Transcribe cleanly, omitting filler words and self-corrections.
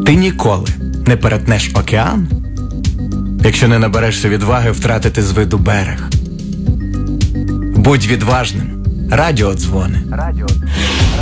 Ти ніколи не перетнеш океан, якщо не наберешся відваги втратити з виду берег. Будь відважним. Радіодзвони.